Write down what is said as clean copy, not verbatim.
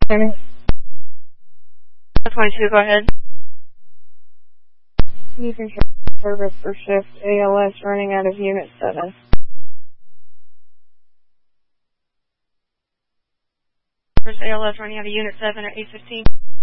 Amy? 22, go ahead. You can check service for shift ALS running out of Unit 7. First ALS running out of Unit 7 at 8:15.